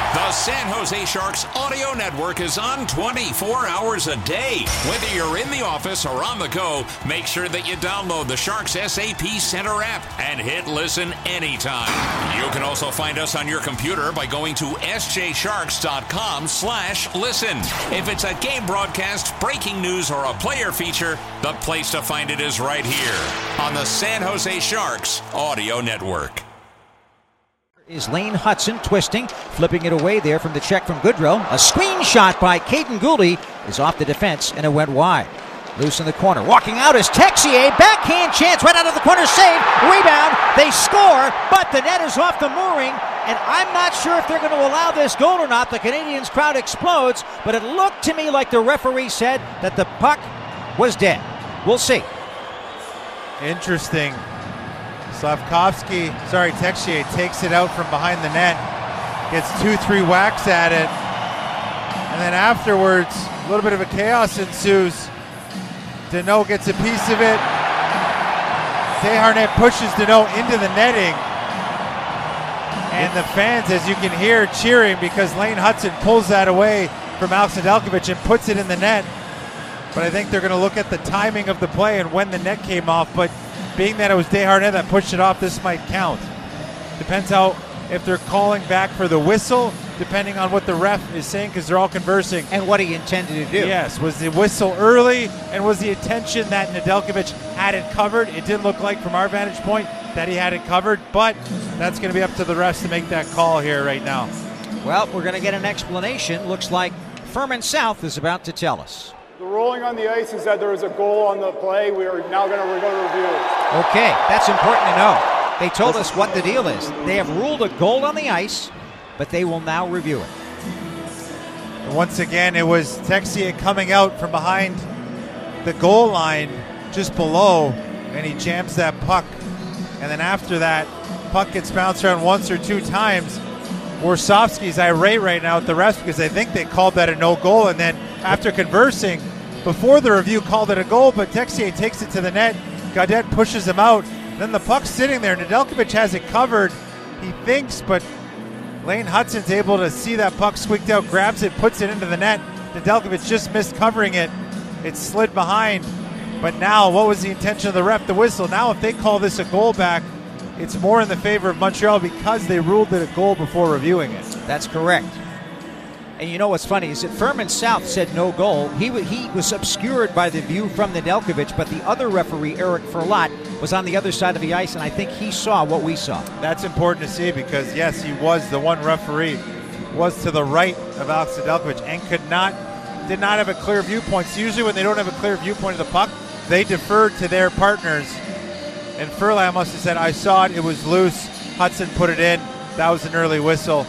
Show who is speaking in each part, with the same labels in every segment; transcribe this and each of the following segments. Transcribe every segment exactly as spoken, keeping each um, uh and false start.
Speaker 1: The San Jose Sharks audio network is on twenty-four hours a day. Whether you're in the office or on the go, make sure that you download the Sharks S A P Center app and hit listen anytime. You can also find us on your computer by going to s j sharks dot com slash listen. If it's a game broadcast, breaking news, or a player feature, the place to find it is right here on the San Jose Sharks audio network.
Speaker 2: Is Lane Hutson twisting, flipping it away there from the check from Goodrow. A screen shot by Caden Gooley is off the defense, and it went wide. Loose in the corner. Walking out is Texier. Backhand chance right out of the corner. Save. Rebound. They score, but the net is off the mooring, and I'm not sure if they're going to allow this goal or not. The Canadiens crowd explodes, but it looked to me like the referee said that the puck was dead. We'll see.
Speaker 3: Interesting. Slavkovsky, sorry, Texier takes it out from behind the net, gets two, three whacks at it, and then afterwards, a little bit of a chaos ensues. Danault gets a piece of it. Desharnais pushes Danault into the netting, and the fans, as you can hear, cheering because Lane Hutson pulls that away from Alex Nedeljkovic and puts it in the net. But I think they're going to look at the timing of the play and when the net came off, but being that it was Desharnais that pushed it off, this might count. Depends how, if they're calling back for the whistle, depending on what the ref is saying, because they're all conversing.
Speaker 2: And what he intended to do.
Speaker 3: Yes, was the whistle early, and was the intention that Nedeljkovic had it covered? It did look like, from our vantage point, that he had it covered, but that's going to be up to the refs to make that call here right now.
Speaker 2: Well, we're going to get an explanation. Looks like Furman South is about to tell us.
Speaker 4: The ruling on the ice is that there was a goal on the play. We are now going to go to review.
Speaker 2: Okay, that's important to know. They told us what the deal is. They have ruled a goal on the ice, but they will now review it.
Speaker 3: And once again, it was Texier coming out from behind the goal line just below, and he jams that puck. And then after that, puck gets bounced around once or two times. Warsofsky's irate right now at the refs because they think they called that a no goal, and then after conversing before the review called it a goal, but Texier takes it to the net. Gaudette pushes him out. Then the puck's sitting there. Nedeljkovic has it covered, he thinks, but Lane Hutson's able to see that puck squeaked out, grabs it, puts it into the net. Nedeljkovic just missed covering it. It slid behind. But now, what was the intention of the ref? The whistle. Now, if they call this a goal back, it's more in the favor of Montreal because they ruled it a goal before reviewing it.
Speaker 2: That's correct. And you know what's funny is that Furman South said no goal. He w- he was obscured by the view from Nedeljkovic, but the other referee, Eric Ferlat, was on the other side of the ice, and I think he saw what we saw.
Speaker 3: That's important to see because, yes, he was the one referee, was to the right of Alex Nedeljkovic and could not, did not have a clear viewpoint. So usually when they don't have a clear viewpoint of the puck, they defer to their partners. And Ferlat must have said, I saw it, it was loose. Hutson put it in. That was an early whistle.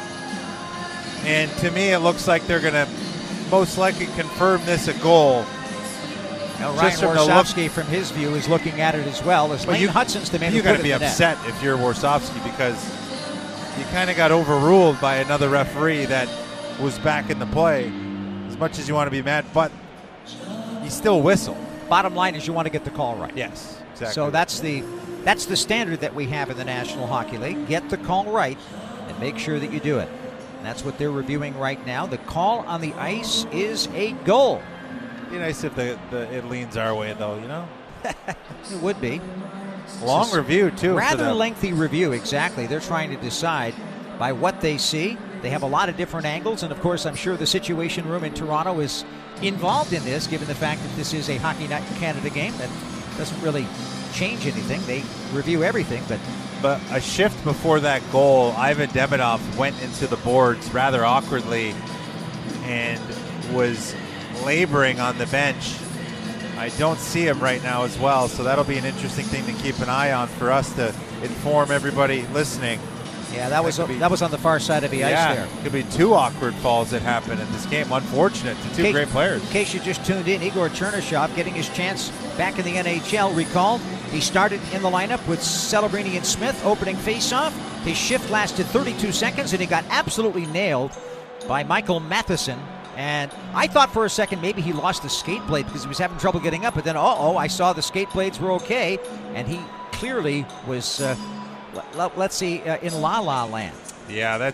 Speaker 3: And to me, it looks like they're going to most likely confirm this a goal.
Speaker 2: Now, Ryan Warsofsky, from his view, is looking at it as well. As Lane
Speaker 3: you,
Speaker 2: Hutson's the man
Speaker 3: you
Speaker 2: who put
Speaker 3: got to
Speaker 2: it
Speaker 3: be
Speaker 2: in the
Speaker 3: upset
Speaker 2: net.
Speaker 3: if you're Warsofsky because you kind of got overruled by another referee that was back in the play. As much as you want to be mad, but he still whistled.
Speaker 2: Bottom line is you want to get the call right.
Speaker 3: Yes, exactly.
Speaker 2: So that's the that's the standard that we have in the National Hockey League. Get the call right and make sure that you do it. And that's what they're reviewing right now. The call on the ice is a goal.
Speaker 3: It'd be nice if the, the it leans our way, though, you know?
Speaker 2: It would be.
Speaker 3: Long review, too.
Speaker 2: Rather lengthy review, exactly. They're trying to decide by what they see. They have a lot of different angles, and, of course, I'm sure the Situation Room in Toronto is involved in this, given the fact that this is a Hockey Night in Canada game. That doesn't really change anything. They review everything, but...
Speaker 3: But a shift before that goal, Ivan Demidov went into the boards rather awkwardly and was laboring on the bench. I don't see him right now as well, so that'll be an interesting thing to keep an eye on for us to inform everybody listening.
Speaker 2: Yeah, that was that, be, that was on the far side of the
Speaker 3: yeah,
Speaker 2: ice there.
Speaker 3: Could be two awkward falls that happened in this game. Unfortunate to two
Speaker 2: case,
Speaker 3: great players.
Speaker 2: In case you just tuned in, Igor Chernyshov getting his chance back in the N H L. Recall, he started in the lineup with Celebrini and Smith opening faceoff. His shift lasted thirty-two seconds, and he got absolutely nailed by Michael Matheson. And I thought for a second maybe he lost the skate blade because he was having trouble getting up. But then, uh-oh, I saw the skate blades were okay, and he clearly was... Uh, let's see, uh, in La La Land.
Speaker 3: Yeah, that's